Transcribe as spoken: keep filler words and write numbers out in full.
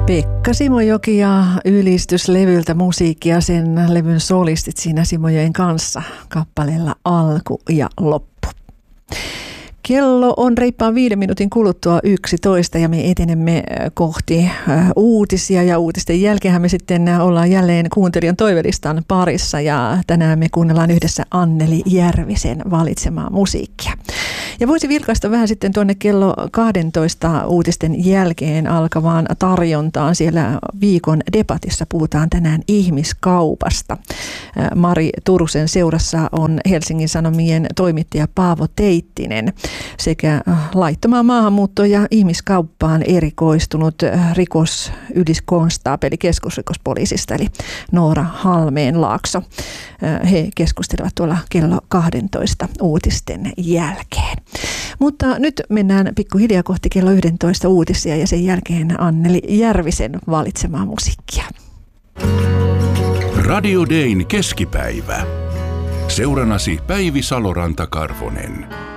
Pekka Simojoki ja ylistyslevyltä musiikkia, sen levyn solistit siinä Simojoen kanssa kappaleella Alku ja Loppu. Kello on reippaan viiden minuutin kuluttua yksitoista ja me etenemme kohti uutisia ja uutisten jälkeenhän me sitten ollaan jälleen kuuntelijan toivelistan parissa ja tänään me kuunnellaan yhdessä Anneli Järvisen valitsemaa musiikkia. Ja voisi vilkaista vähän sitten tuonne kello kahdentoista uutisten jälkeen alkavaan tarjontaan. Siellä viikon debatissa puhutaan tänään ihmiskaupasta. Mari Turusen seurassa on Helsingin Sanomien toimittaja Paavo Teittinen sekä laittomaan maahanmuuttoon ja ihmiskauppaan erikoistunut rikosyliskonstaapeli keskusrikospoliisista eli Noora Halmeenlaakso. He keskustelevat tuolla kello kahdentoista uutisten jälkeen. Mutta nyt mennään pikkuhiljaa kohti kello yksitoista uutisia ja sen jälkeen Anneli Järvisen valitsemaa musiikkia. Radio Dayn keskipäivä. Seurannasi Päivi Saloranta-Karvonen.